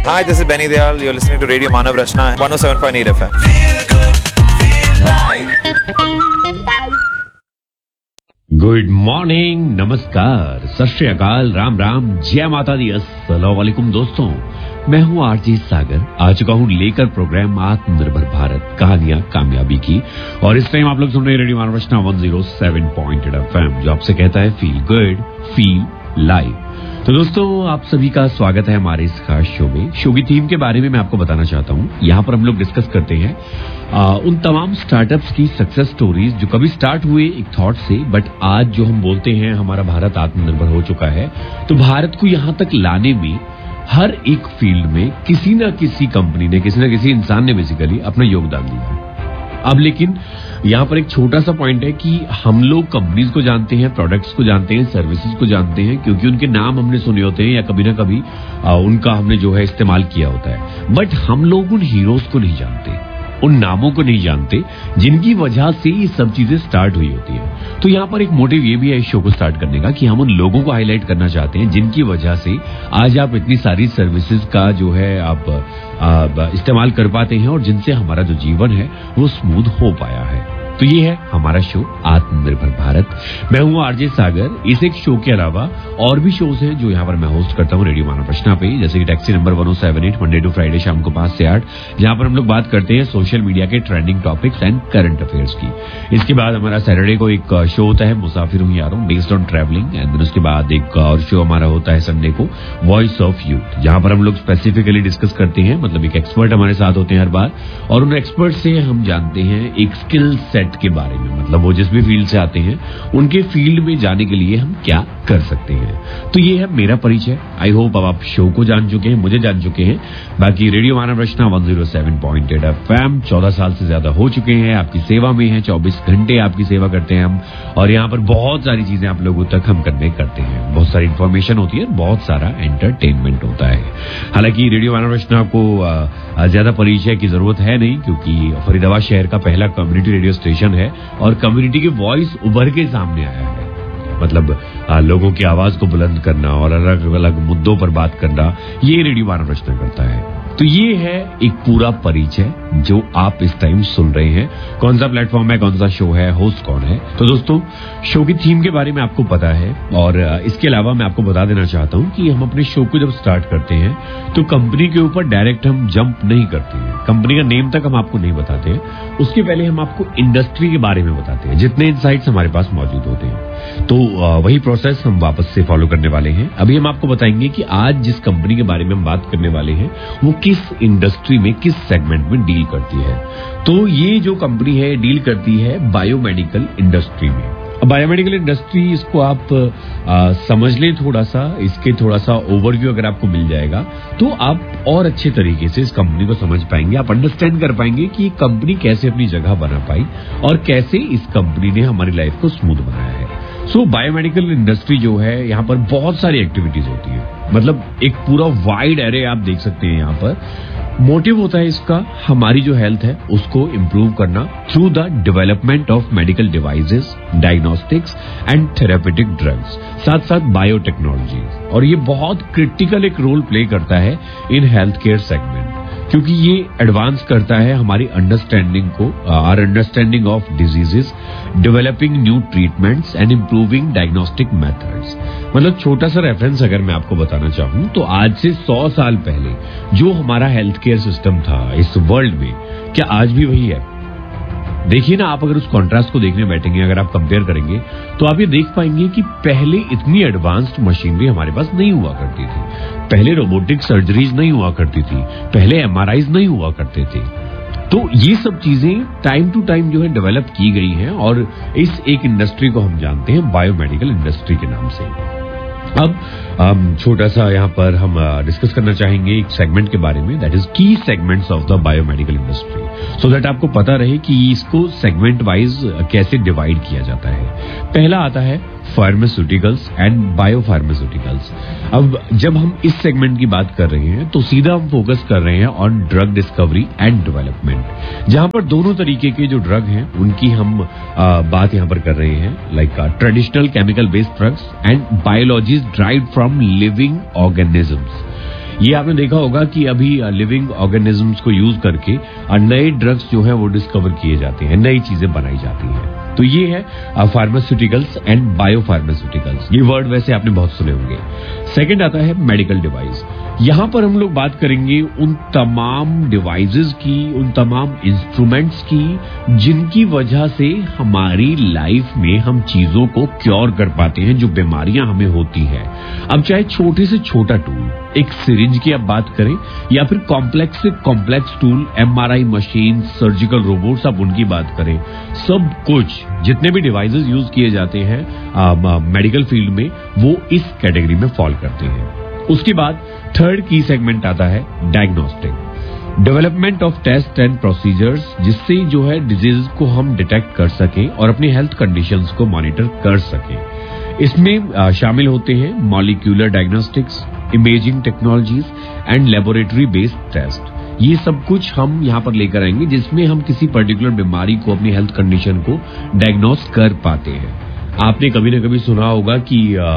Hi, this is Benny Dayal. You're listening to Radio Manav Rachna 107.8 FM. Good morning, नमस्कार, सत श्री अकाल, राम राम, जय माता दी, अस्सलाम वालेकुम दोस्तों। मैं हूँ आरजे सागर, आ चुका हूँ लेकर प्रोग्राम आत्मनिर्भर भारत, कहानियां कामयाबी की। और इस टाइम आप लोग सुन रहे हैं रेडियो मानव रचना 107.8 FM, जो आपसे कहता है फील गुड, फील लाइव। तो दोस्तों, आप सभी का स्वागत है हमारे इस खास शो में। शो की थीम के बारे में मैं आपको बताना चाहता हूँ। यहाँ पर हम लोग डिस्कस करते हैं उन तमाम स्टार्टअप्स की सक्सेस स्टोरीज जो कभी स्टार्ट हुए एक थॉट से, बट आज जो हम बोलते हैं हमारा भारत आत्मनिर्भर हो चुका है। तो भारत को यहाँ तक लाने में हर एक फील्ड में किसी न किसी कंपनी ने, किसी न किसी इंसान ने बेसिकली अपना योगदान दिया। अब लेकिन यहाँ पर एक छोटा सा पॉइंट है कि हम लोग कंपनीज को जानते हैं, प्रोडक्ट्स को जानते हैं, सर्विसेज को जानते हैं, क्योंकि उनके नाम हमने सुने होते हैं या कभी ना कभी उनका हमने जो है इस्तेमाल किया होता है। बट हम लोग उन हीरोज को नहीं जानते, उन नामों को नहीं जानते जिनकी वजह से ये सब चीजें स्टार्ट हुई होती है। तो यहाँ पर एक मोटिव ये भी है इस शो को स्टार्ट करने का कि हम उन लोगों को हाईलाइट करना चाहते हैं जिनकी वजह से आज आप इतनी सारी सर्विसेज का जो है आप इस्तेमाल कर पाते हैं और जिनसे हमारा जो जीवन है वो स्मूथ हो पाया है। तो ये है हमारा शो आत्मनिर्भर भारत। मैं हूँ आरजे सागर। इस एक शो के अलावा और भी शोज हैं जो यहाँ पर मैं होस्ट करता हूँ रेडियो मानव रचना पे, जैसे कि taxi number 1078 Monday to Friday शाम को 5 से 8, जहाँ पर हम लोग बात करते हैं सोशल मीडिया के trending topics and current affairs की। इसके बाद हमारा सैटरडे को एक शो होता है मुसाफिर हूँ यारों, बेस्ड ऑन ट्रैवलिंग। एंड उसके बाद एक और शो हमारा होता है संडे को, वॉइस ऑफ यूथ, जहाँ पर हम लोग स्पेसिफिकली डिस्कस करते हैं, मतलब एक एक्सपर्ट हमारे साथ होते हैं हर बार, और उन एक्सपर्ट से हम जानते हैं एक स्किल सेट के बारे में, मतलब वो जिस भी फील्ड से आते हैं उनके फील्ड में जाने के लिए हम क्या कर सकते हैं। तो ये है मेरा परिचय। आई होप अब आप शो को जान चुके हैं, मुझे जान चुके हैं। बाकी रेडियो मानव रचना 107.8 FM 14 साल से ज्यादा हो चुके हैं, आपकी सेवा में है, 24 घंटे आपकी सेवा करते हैं हम। और यहाँ पर बहुत सारी चीजें आप लोगों तक हम कन्वे करते हैं, बहुत सारी इन्फॉर्मेशन होती है, बहुत सारा एंटरटेनमेंट होता है। हालांकि रेडियो मानव रचना को ज्यादा परिचय की जरूरत है नहीं, क्योंकि फरीदाबाद शहर का पहला कम्युनिटी रेडियो स्टेशन है और कम्युनिटी की वॉइस उभर के सामने आया है। मतलब लोगों की आवाज को बुलंद करना और अलग अलग मुद्दों पर बात करना, ये रेडियो मानव रचना करता है। तो ये है एक पूरा परिचय जो आप इस टाइम सुन रहे हैं। कौन सा प्लेटफॉर्म है, कौन सा शो है, होस्ट कौन है। तो दोस्तों, शो की थीम के बारे में आपको पता है, और इसके अलावा मैं आपको बता देना चाहता हूं कि हम अपने शो को जब स्टार्ट करते हैं तो कंपनी के ऊपर डायरेक्ट हम जंप नहीं करते हैं, कंपनी का नेम तक हम आपको नहीं बताते हैं। उसके पहले हम आपको इंडस्ट्री के बारे में बताते हैं, जितने इनसाइट्स हमारे पास मौजूद होते हैं। तो वही प्रोसेस हम वापस से फॉलो करने वाले हैं। अभी हम आपको बताएंगे कि आज जिस कंपनी के बारे में हम बात करने वाले हैं वो किस इंडस्ट्री में, किस सेगमेंट में डील करती है। तो ये जो कंपनी है डील करती है बायोमेडिकल इंडस्ट्री में। अब बायोमेडिकल इंडस्ट्री, इसको आप समझ लें थोड़ा सा, इसके थोड़ा सा ओवरव्यू अगर आपको मिल जाएगा तो आप और अच्छे तरीके से इस कंपनी को समझ पाएंगे, आप अंडरस्टैंड कर पाएंगे कि कंपनी कैसे अपनी जगह बना पाई और कैसे इस कंपनी ने हमारी लाइफ को स्मूथ बनाया है। सो बायोमेडिकल इंडस्ट्री जो है, यहाँ पर बहुत सारी एक्टिविटीज होती है, मतलब एक पूरा वाइड एरे आप देख सकते हैं। यहाँ पर मोटिव होता है इसका हमारी जो हेल्थ है उसको इम्प्रूव करना through the development of medical devices, diagnostics and therapeutic drugs, साथ साथ बायोटेक्नोलॉजी। और ये बहुत क्रिटिकल एक रोल प्ले करता है इन हेल्थ केयर सेगमेंट, क्योंकि ये एडवांस करता है हमारी अंडरस्टैंडिंग को, our understanding of diseases, developing new treatments and improving diagnostic methods. मतलब छोटा सा रेफरेंस अगर मैं आपको बताना चाहूं तो आज से 100 साल पहले जो हमारा हेल्थ केयर सिस्टम था इस वर्ल्ड में, क्या आज भी वही है? देखिए ना, आप अगर उस कॉन्ट्रास्ट को देखने बैठेंगे, अगर आप कंपेयर करेंगे तो आप ये देख पाएंगे कि पहले इतनी एडवांस्ड मशीनरी हमारे पास नहीं हुआ करती थी, पहले रोबोटिक सर्जरीज नहीं हुआ करती थी, पहले एमआरआईज नहीं हुआ करते थे। तो ये सब चीजें टाइम टू टाइम जो है डेवलप की गई हैं और इस एक इंडस्ट्री को हम जानते हैं बायोमेडिकल इंडस्ट्री के नाम से। अब छोटा सा यहाँ पर हम डिस्कस करना चाहेंगे एक सेगमेंट के बारे में, दैट इज की segments of the biomedical industry, so that आपको पता रहे कि इसको सेगमेंट वाइज कैसे डिवाइड किया जाता है। पहला आता है फार्मास्यूटिकल्स एंड बायोफार्मास्यूटिकल्स। अब जब हम इस सेगमेंट की बात कर रहे हैं तो सीधा हम फोकस कर रहे हैं on drug discovery and development, जहां पर दोनों तरीके के जो ड्रग हैं उनकी हम बात यहां पर कर रहे हैं, like traditional chemical based drugs and बायोलॉजीज derived from living organisms. ये आपने देखा होगा कि अभी लिविंग ऑर्गेनिजम्स को यूज करके नए ड्रग्स जो है वो डिस्कवर किए जाते हैं, नई चीजें बनाई जाती हैं। तो ये है फार्मास्यूटिकल्स एंड बायोफार्मास्यूटिकल्स। ये वर्ड वैसे आपने बहुत सुने होंगे। सेकंड आता है मेडिकल डिवाइस। यहां पर हम लोग बात करेंगे उन तमाम डिवाइसेस की, उन तमाम इंस्ट्रूमेंट्स की जिनकी वजह से हमारी लाइफ में हम चीजों को क्योर कर पाते हैं, जो बीमारियां हमें होती है। अब चाहे छोटे से छोटा टूल, एक सिरिंज की आप बात करें, या फिर कॉम्प्लेक्स से complex tool, MRI machine, surgical robots, आप उनकी बात करें, सब कुछ जितने भी डिवाइसेस यूज किए जाते हैं मेडिकल फील्ड में, वो इस कैटेगरी में फॉल करते हैं। उसके बाद थर्ड की सेगमेंट आता है diagnostic. Development of test and procedures, जिससे जो है डिजीज को हम डिटेक्ट कर सकें और अपनी हेल्थ कंडीशंस को मॉनिटर कर सकें। इसमें शामिल होते हैं molecular diagnostics, imaging technologies and laboratory based test. ये सब कुछ हम यहाँ पर लेकर आएंगे, जिसमें हम किसी पर्टिकुलर बीमारी को, अपनी हेल्थ कंडीशन को डायग्नोस कर पाते हैं। आपने कभी न कभी सुना होगा कि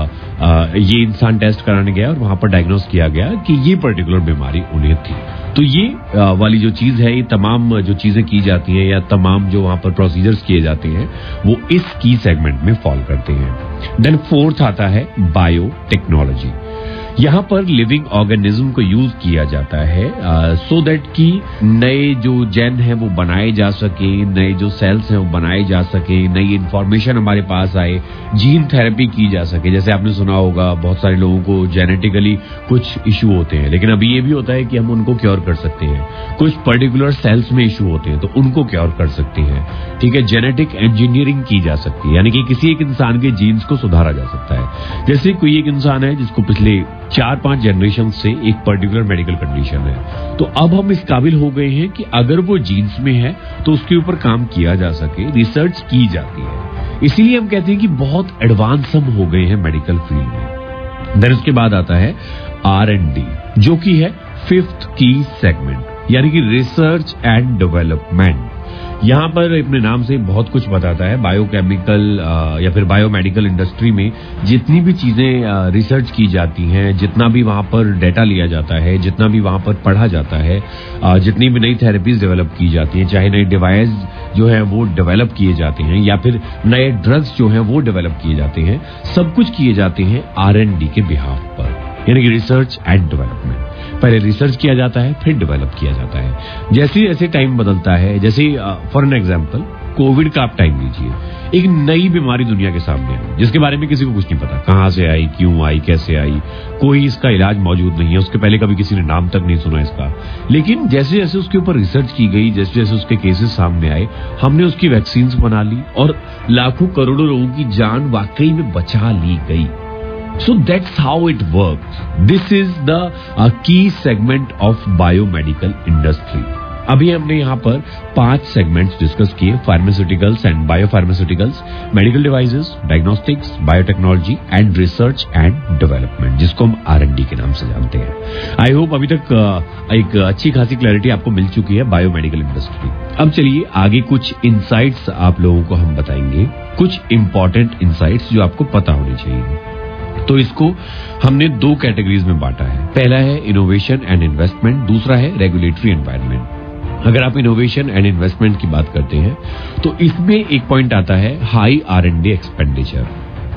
ये इंसान टेस्ट कराने गया और वहां पर डायग्नोस किया गया कि ये पर्टिकुलर बीमारी उन्हें थी। तो ये वाली जो चीज है, ये तमाम जो चीजें की जाती हैं या तमाम जो वहां पर प्रोसीजर्स किए जाते हैं, वो इस की सेगमेंट में फॉल करते हैं। देन फोर्थ आता है बायोटेक्नोलॉजी। यहाँ पर लिविंग ऑर्गेनिज्म को यूज किया जाता है सो दैट कि नए जो जेन है वो बनाए जा सके, नए जो सेल्स हैं वो बनाए जा सके, नई इंफॉर्मेशन हमारे पास आए, जीन थेरेपी की जा सके। जैसे आपने सुना होगा बहुत सारे लोगों को जेनेटिकली कुछ इशू होते हैं, लेकिन अभी ये भी होता है कि हम उनको क्योर कर सकते हैं। कुछ पर्टिकुलर सेल्स में इशू होते हैं तो उनको क्योर कर सकते हैं। ठीक है, जेनेटिक इंजीनियरिंग की जा सकती है, यानी कि किसी एक इंसान के जीन्स को सुधारा जा सकता है। जैसे कोई एक इंसान है जिसको पिछले 4-5 जनरेशन से एक पर्टिकुलर मेडिकल कंडीशन है, तो अब हम इस काबिल हो गए हैं कि अगर वो जीन्स में है तो उसके ऊपर काम किया जा सके, रिसर्च की जाती है। इसीलिए हम कहते हैं कि बहुत एडवांस हम हो गए हैं मेडिकल फील्ड में। देन उसके बाद आता है R&D, जो कि है फिफ्थ की सेगमेंट, यानी कि रिसर्च एंड डेवलपमेंट। यहाँ पर अपने नाम से बहुत कुछ बताता है। बायोकेमिकल या फिर बायोमेडिकल इंडस्ट्री में जितनी भी चीजें रिसर्च की जाती हैं, जितना भी वहां पर डेटा लिया जाता है, जितना भी वहां पर पढ़ा जाता है, जितनी भी नई थेरेपीज डेवलप की जाती हैं, चाहे नए डिवाइस जो है वो डेवलप किए जाते हैं या फिर नए ड्रग्स जो है वो डेवलप किए जाते हैं, सब कुछ किए जाते हैं R&D के बिहाफ पर, यानी कि रिसर्च एंड डेवलपमेंट। पहले रिसर्च किया जाता है, फिर डेवलप किया जाता है। जैसे जैसे टाइम बदलता है, जैसे फॉर एन एग्जांपल कोविड का आप टाइम लीजिए, एक नई बीमारी दुनिया के सामने आई जिसके बारे में किसी को कुछ नहीं पता, कहां से आई, क्यों आई, कैसे आई, कोई इसका इलाज मौजूद नहीं है, उसके पहले कभी किसी ने नाम तक नहीं सुना इसका। लेकिन जैसे जैसे उसके ऊपर रिसर्च की गई, जैसे जैसे उसके केसेस सामने आए, हमने उसकी वैक्सीन बना ली और लाखों करोड़ों लोगों की जान वाकई में बचा ली गई। So that's how it works. This is the key segment of biomedical industry. अभी हमने यहाँ पर 5 सेगमेंट्स डिस्कस किए, pharmaceuticals and biopharmaceuticals, medical devices, diagnostics, biotechnology and research and development, जिसको हम R&D के नाम से जानते हैं। आई होप अभी तक एक अच्छी खासी क्लैरिटी आपको मिल चुकी है बायोमेडिकल इंडस्ट्री। अब चलिए आगे कुछ इंसाइट्स आप लोगों को हम बताएंगे, कुछ इंपॉर्टेंट इंसाइट्स जो आपको पता होनी चाहिए। तो इसको हमने 2 कैटेगरीज में बांटा है। पहला है इनोवेशन एंड इन्वेस्टमेंट, दूसरा है रेगुलेटरी एनवायरनमेंट। अगर आप इनोवेशन एंड इन्वेस्टमेंट की बात करते हैं तो इसमें एक पॉइंट आता है high R&D expenditure.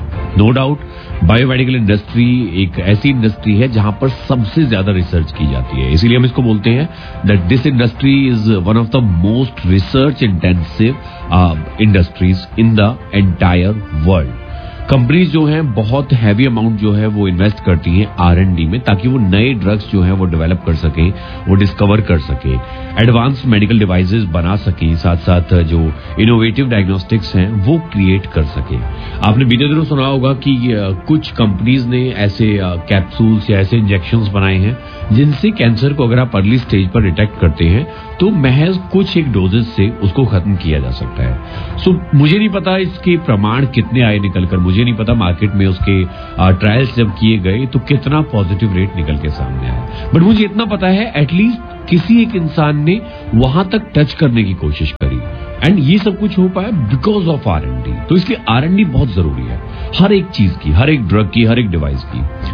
No doubt biomedical industry एक ऐसी इंडस्ट्री है जहां पर सबसे ज्यादा रिसर्च की जाती है, इसीलिए हम इसको बोलते हैं that this industry is one of the most research intensive industries in the entire world. Companies जो हैं बहुत हैवी अमाउंट जो है वो इन्वेस्ट करती हैं R&D में, ताकि वो नए ड्रग्स जो हैं वो डेवलप कर सकें, वो डिस्कवर कर सकें, एडवांस मेडिकल डिवाइसेस बना सकें, साथ साथ जो इनोवेटिव डायग्नोस्टिक्स हैं वो क्रिएट कर सकें। आपने बीते दिनों सुना होगा कि कुछ कंपनीज ने ऐसे कैप्सूल्स या ऐसे इंजेक्शंस बनाए हैं जिनसे कैंसर को अगर आप अर्ली स्टेज पर डिटेक्ट करते हैं तो महज कुछ एक डोजेज से उसको खत्म किया जा सकता है। सो मुझे नहीं पता इसके प्रमाण कितने आए निकलकर, मुझे नहीं पता मार्केट में उसके ट्रायल्स जब किए गए तो कितना पॉजिटिव रेट निकल के सामने आया, बट मुझे इतना पता है एटलीस्ट किसी एक इंसान ने वहां तक टच करने की कोशिश करी, एंड ये सब कुछ हो पाया बिकॉज ऑफ R&D। तो इसलिए R&D बहुत जरूरी है, हर एक चीज की, हर एक ड्रग की, हर एक डिवाइस की।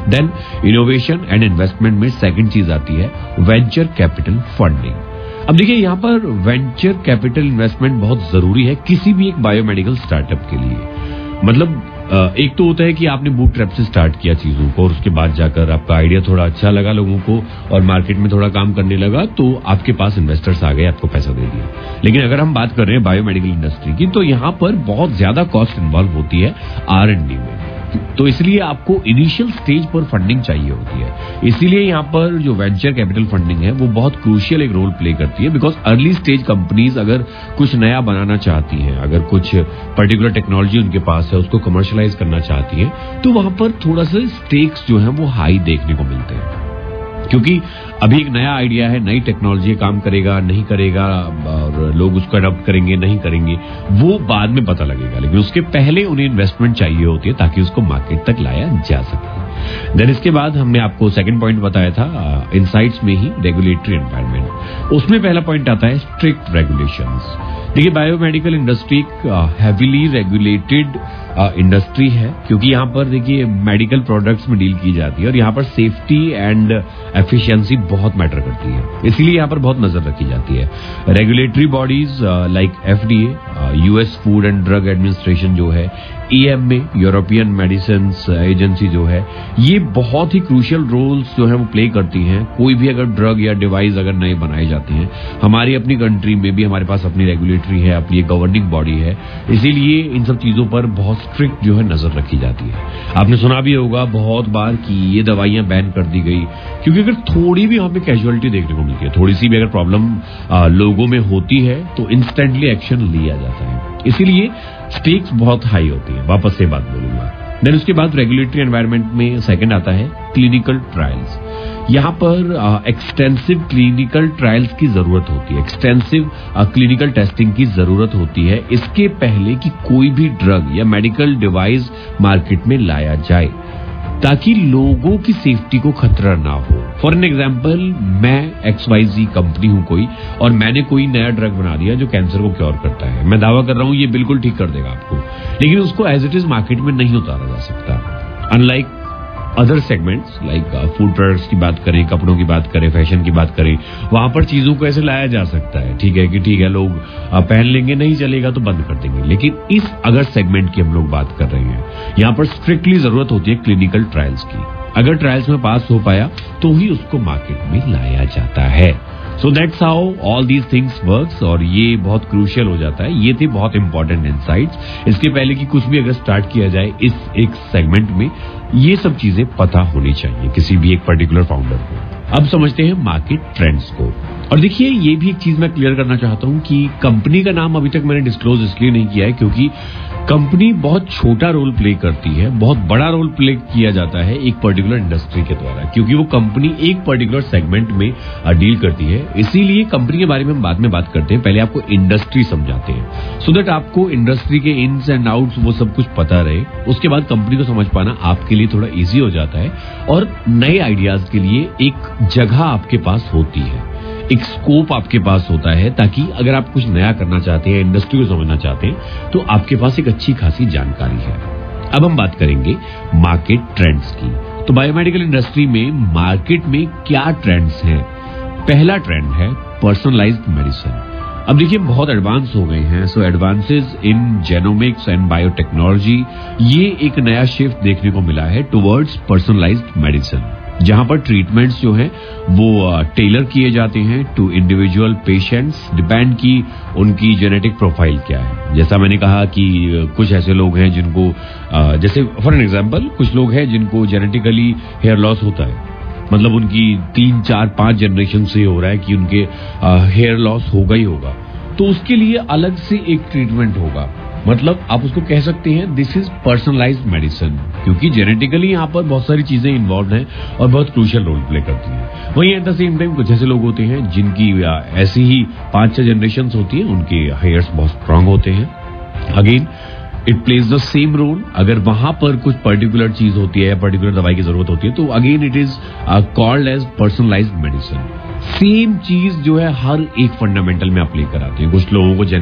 देन इनोवेशन एंड इन्वेस्टमेंट में सेकंड चीज आती है वेंचर कैपिटल फंडिंग। अब देखिए यहाँ पर वेंचर कैपिटल इन्वेस्टमेंट बहुत जरूरी है किसी भी एक बायोमेडिकल स्टार्टअप के लिए। मतलब एक तो होता है कि आपने बूटस्ट्रैप से स्टार्ट किया चीजों को और उसके बाद जाकर आपका आइडिया थोड़ा अच्छा लगा लोगों को और मार्केट में थोड़ा काम करने लगा तो आपके पास इन्वेस्टर्स आ गए, आपको पैसा दे दिया। लेकिन अगर हम बात कर रहे हैं बायोमेडिकल इंडस्ट्री की तो यहाँ पर बहुत ज्यादा कॉस्ट इन्वॉल्व होती है R&D में, तो इसलिए आपको इनिशियल स्टेज पर फंडिंग चाहिए होती है। इसीलिए यहाँ पर जो वेंचर कैपिटल फंडिंग है वो बहुत क्रूशियल एक रोल प्ले करती है, बिकॉज अर्ली स्टेज कंपनीज अगर कुछ नया बनाना चाहती हैं, अगर कुछ पर्टिकुलर टेक्नोलॉजी उनके पास है उसको कमर्शियलाइज करना चाहती हैं, तो वहां पर थोड़ा सा स्टेक्स जो है वो हाई देखने को मिलते हैं, क्योंकि अभी एक नया आइडिया है, नई टेक्नोलॉजी काम करेगा नहीं करेगा और लोग उसको अडॉप्ट करेंगे नहीं करेंगे वो बाद में पता लगेगा, लेकिन उसके पहले उन्हें इन्वेस्टमेंट चाहिए होती है ताकि उसको मार्केट तक लाया जा सके। देन इसके बाद हमने आपको सेकंड पॉइंट बताया था इनसाइट्स में ही रेगुलेटरी एनवायरनमेंट। उसमें पहला पॉइंट आता है स्ट्रिक्ट रेगुलेशंस। देखिए बायोमेडिकल इंडस्ट्री एक हैवीली रेगुलेटेड इंडस्ट्री है, क्योंकि यहाँ पर देखिए मेडिकल प्रोडक्ट्स में डील की जाती है और यहाँ पर सेफ्टी एंड एफिशिएंसी बहुत मैटर करती है, इसीलिए यहाँ पर बहुत नजर रखी जाती है। Regulatory bodies like FDA, US food and drug administration जो है, EMA यूरोपियन मेडिसिन एजेंसी जो है, ये बहुत ही क्रूशियल रोल्स जो है वो प्ले करती हैं। कोई भी अगर ड्रग या डिवाइस अगर नए बनाए जाते हैं, हमारी अपनी कंट्री में भी हमारे पास अपनी रेगुलेटरी है, अपनी गवर्निंग बॉडी है, इसीलिए इन सब चीजों पर बहुत स्ट्रिक्ट जो है नजर रखी जाती है। आपने सुना भी होगा बहुत बार कि ये दवाइयां बैन कर दी गई, क्योंकि अगर थोड़ी भी हमें कैजुअलिटी देखने को मिलती है, थोड़ी सी भी अगर प्रॉब्लम लोगों में होती है तो इंस्टेंटली एक्शन लिया जाता है, इसीलिए स्टेक्स बहुत हाई होती है। वापस से बात बोलूंगा। देन उसके बाद रेगुलेटरी एनवायरनमेंट में सेकंड आता है क्लिनिकल ट्रायल्स। यहाँ पर एक्सटेंसिव क्लिनिकल ट्रायल्स की जरूरत होती है, एक्सटेंसिव क्लिनिकल टेस्टिंग की जरूरत होती है इसके पहले कि कोई भी ड्रग या मेडिकल डिवाइस मार्केट में लाया जाए, ताकि लोगों की सेफ्टी को खतरा ना हो। फॉर एन एग्जाम्पल, मैं XYZ कंपनी हूं कोई और मैंने कोई नया ड्रग बना दिया जो कैंसर को क्योर करता है, मैं दावा कर रहा हूं ये बिल्कुल ठीक कर देगा आपको, लेकिन उसको एज इट इज मार्केट में नहीं उतारा जा सकता। Unlike other segments like food products की बात करें, कपड़ों की बात करें, फैशन की बात करें, वहां पर चीजों को ऐसे लाया जा सकता है। ठीक है कि ठीक है लोग पहन लेंगे, नहीं चलेगा तो बंद कर देंगे, लेकिन इस अगर सेगमेंट की हम लोग बात कर रहे हैं, यहाँ पर स्ट्रिक्टली जरूरत होती है क्लिनिकल ट्रायल्स की। अगर ट्रायल्स में पास हो पाया तो ही उसको मार्केट में लाया जाता है। So that's how all these things works, और ये बहुत क्रूशियल हो जाता है। ये थे बहुत इंपॉर्टेंट इनसाइट्स। इसके पहले कि कुछ भी अगर स्टार्ट किया जाए इस एक सेगमेंट में, ये सब चीजें पता होनी चाहिए किसी भी एक पर्टिकुलर फाउंडर को। अब समझते हैं मार्केट ट्रेंड्स को। और देखिए ये भी एक चीज मैं क्लियर करना चाहता हूं कि कंपनी का नाम अभी तक मैंने डिस्क्लोज इसलिए नहीं किया है क्योंकि कंपनी बहुत छोटा रोल प्ले करती है, बहुत बड़ा रोल प्ले किया जाता है एक पर्टिकुलर इंडस्ट्री के द्वारा, क्योंकि वो कंपनी एक पर्टिकुलर सेगमेंट में डील करती है। इसीलिए कंपनी के बारे में हम बाद में बात करते हैं, पहले आपको इंडस्ट्री समझाते हैं, सो दैट आपको इंडस्ट्री के इन्स एंड आउट्स वो सब कुछ पता रहे। उसके बाद कंपनी को समझ पाना आपके लिए थोड़ा इजी हो जाता है और नए आइडियाज के लिए एक जगह आपके पास होती है, एक स्कोप आपके पास होता है, ताकि अगर आप कुछ नया करना चाहते हैं, इंडस्ट्री को समझना चाहते हैं, तो आपके पास एक अच्छी खासी जानकारी है। अब हम बात करेंगे मार्केट ट्रेंड्स की। तो बायोमेडिकल इंडस्ट्री में मार्केट में क्या ट्रेंड्स हैं? पहला ट्रेंड है पर्सनलाइज्ड मेडिसिन। अब देखिए बहुत एडवांस हो गए हैं, सो advances in genomics and biotechnology, ये एक नया शिफ्ट देखने को मिला है टुवर्ड्स पर्सनलाइज्ड मेडिसिन, जहां पर ट्रीटमेंट्स जो हैं वो टेलर किए जाते हैं टू इंडिविजुअल पेशेंट्स, डिपेंड की उनकी जेनेटिक प्रोफाइल क्या है। जैसा मैंने कहा कि कुछ ऐसे लोग हैं जिनको जैसे फॉर एन एग्जांपल कुछ लोग हैं जिनको जेनेटिकली हेयर लॉस होता है, मतलब उनकी 3, 4, 5 जनरेशन से हो रहा है कि उनके हेयर लॉस होगा ही होगा, तो उसके लिए अलग से एक ट्रीटमेंट होगा। मतलब आप उसको कह सकते हैं दिस इज पर्सनलाइज्ड मेडिसिन, क्योंकि जेनेटिकली यहाँ पर बहुत सारी चीजें इन्वॉल्व हैं और बहुत क्रूशियल रोल प्ले करती हैं। वहीं एट द सेम टाइम कुछ ऐसे लोग होते हैं जिनकी ऐसी ही 5-6 जनरेशन होती हैं, उनके हेयर्स बहुत स्ट्रांग होते हैं। Again it plays the same role. अगर वहां पर कुछ पर्टिकुलर चीज होती है या पर्टिकुलर दवाई की जरूरत होती है, तो again it is called as personalised medicine. Same चीज जो है हर एक फंडामेंटल में आप लेकर आते हैं। कुछ लोगों को